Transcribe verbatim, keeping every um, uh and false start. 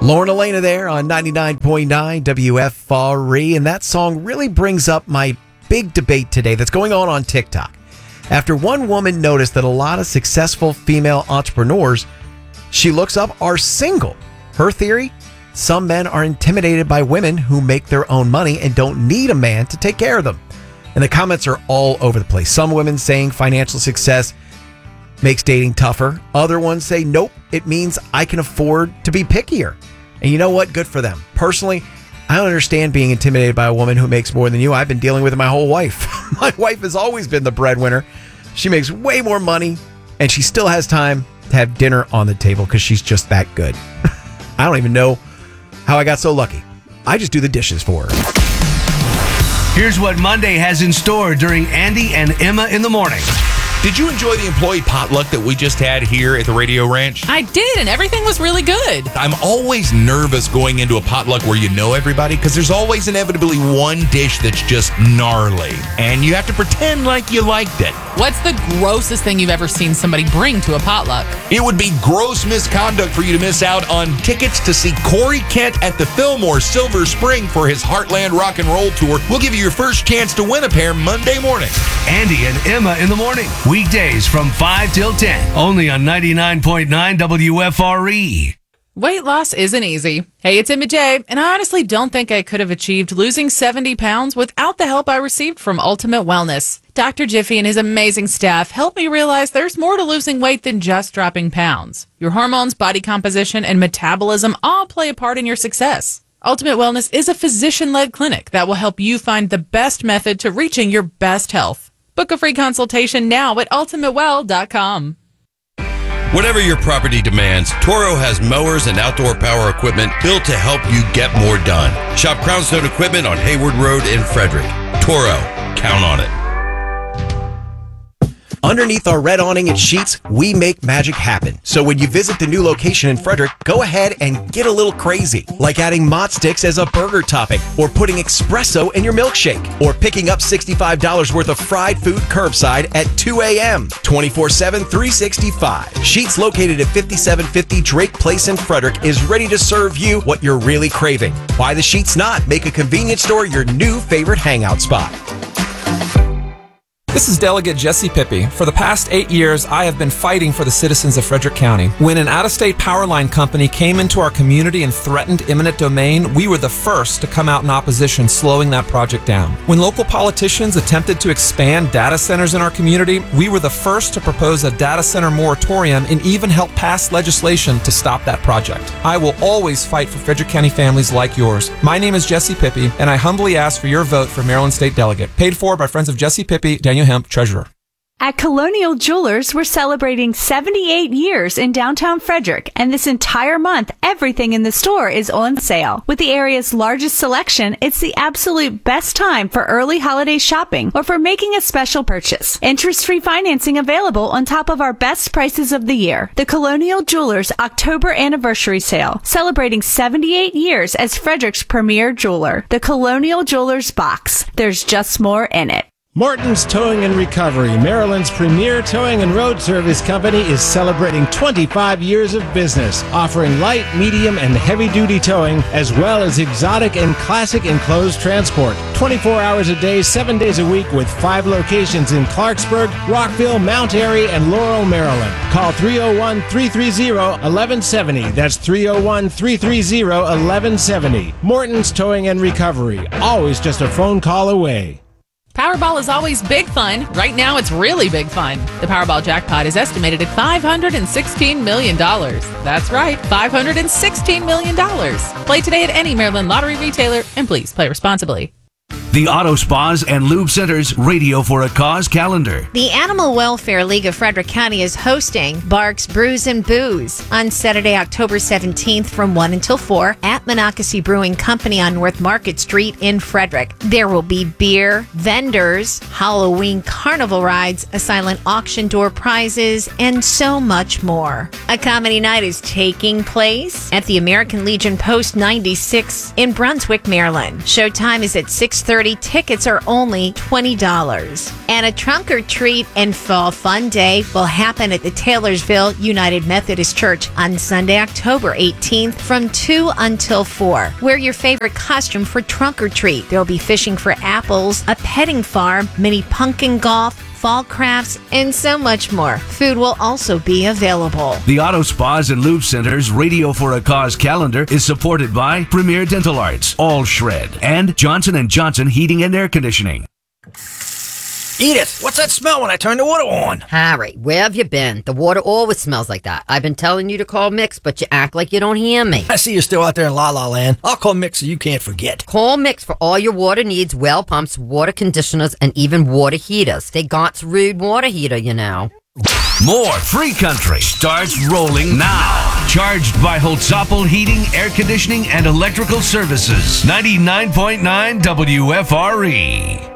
Lauren Elena there on ninety-nine point nine W F R E, and that song really brings up my big debate today that's going on on TikTok. After one woman noticed that a lot of successful female entrepreneurs she looks up are single. Her theory? Some men are intimidated by women who make their own money and don't need a man to take care of them. And the comments are all over the place. Some women saying financial success makes dating tougher. Other ones say, nope, it means I can afford to be pickier. And you know what? Good for them. Personally, I don't understand being intimidated by a woman who makes more than you. I've been dealing with it my whole life. My wife has always been the breadwinner. She makes way more money, and she still has time to have dinner on the table because she's just that good. I don't even know how I got so lucky. I just do the dishes for her. Here's what Monday has in store during Andy and Emma in the Morning. Did you enjoy the employee potluck that we just had here at the Radio Ranch? I did, and everything was really good. I'm always nervous going into a potluck where you know everybody because there's always inevitably one dish that's just gnarly, and you have to pretend like you liked it. What's the grossest thing you've ever seen somebody bring to a potluck? It would be gross misconduct for you to miss out on tickets to see Corey Kent at the Fillmore Silver Spring for his Heartland Rock and Roll Tour. We'll give you your first chance to win a pair Monday morning. Andy and Emma in the Morning. Weekdays from five till ten. Only on ninety-nine point nine W F R E. Weight loss isn't easy. Hey, it's Emma J, and I honestly don't think I could have achieved losing seventy pounds without the help I received from Ultimate Wellness. Doctor Jiffy and his amazing staff helped me realize there's more to losing weight than just dropping pounds. Your hormones, body composition, and metabolism all play a part in your success. Ultimate Wellness is a physician-led clinic that will help you find the best method to reaching your best health. Book a free consultation now at ultimate well dot com. Whatever your property demands, Toro has mowers and outdoor power equipment built to help you get more done. Shop Crownstone Equipment on Hayward Road in Frederick. Toro, count on it. Underneath our red awning at Sheets, we make magic happen. So when you visit the new location in Frederick, go ahead and get a little crazy. Like adding Mott Sticks as a burger topping, or putting espresso in your milkshake, or picking up sixty-five dollars worth of fried food curbside at two a.m. twenty-four seven, three sixty-five. Sheets, located at fifty-seven fifty Drake Place in Frederick, is ready to serve you what you're really craving. Why the Sheets not? Make a convenience store your new favorite hangout spot. This is Delegate Jesse Pippi. For the past eight years, I have been fighting for the citizens of Frederick County. When an out-of-state power line company came into our community and threatened eminent domain, we were the first to come out in opposition, slowing that project down. When local politicians attempted to expand data centers in our community, we were the first to propose a data center moratorium and even help pass legislation to stop that project. I will always fight for Frederick County families like yours. My name is Jesse Pippi, and I humbly ask for your vote for Maryland State Delegate. Paid for by Friends of Jesse Pippi, Daniel Hemp, Treasurer. At Colonial Jewelers, we're celebrating seventy-eight years in downtown Frederick, and this entire month, everything in the store is on sale. With the area's largest selection, it's the absolute best time for early holiday shopping or for making a special purchase. Interest-free financing available on top of our best prices of the year. The Colonial Jewelers October Anniversary Sale, celebrating seventy-eight years as Frederick's premier jeweler. The Colonial Jewelers Box. There's just more in it. Morton's Towing and Recovery, Maryland's premier towing and road service company, is celebrating twenty-five years of business, offering light, medium, and heavy-duty towing, as well as exotic and classic enclosed transport. twenty-four hours a day, seven days a week, with five locations in Clarksburg, Rockville, Mount Airy, and Laurel, Maryland. Call three oh one, three three zero, one one seven oh. That's three oh one, three three zero, one one seven oh. Morton's Towing and Recovery, always just a phone call away. Powerball is always big fun. Right now, it's really big fun. The Powerball jackpot is estimated at five hundred sixteen million dollars. That's right, five hundred sixteen million dollars. Play today at any Maryland lottery retailer, and please play responsibly. The Auto Spas and Lube Center's Radio for a Cause calendar. The Animal Welfare League of Frederick County is hosting Barks Brews and Booze on Saturday, October seventeenth from one until four at Monocacy Brewing Company on North Market Street in Frederick. There will be beer, vendors, Halloween carnival rides, a silent auction door prizes, and so much more. A comedy night is taking place at the American Legion Post ninety-six in Brunswick, Maryland. Showtime is at six thirty party tickets are only twenty dollars. And a trunk or treat and fall fun day will happen at the Taylorsville United Methodist Church on Sunday, October eighteenth from two until four. Wear your favorite costume for trunk or treat. There will be fishing for apples, a petting farm, mini pumpkin golf, fall crafts, and so much more. Food will also be available. The Auto Spas and Lube Center's Radio for a Cause calendar is supported by Premier Dental Arts, All Shred, and Johnson and Johnson Heating and Air Conditioning. Edith, what's that smell when I turn the water on? Harry, where have you been? The water always smells like that. I've been telling you to call Mix, but you act like you don't hear me. I see you're still out there in La La Land. I'll call Mix so you can't forget. Call Mix for all your water needs, well pumps, water conditioners, and even water heaters. They got's rude water heater, you know. More Free Country starts rolling now. Charged by Holtzapfel Heating, Air Conditioning, and Electrical Services. ninety-nine point nine W F R E.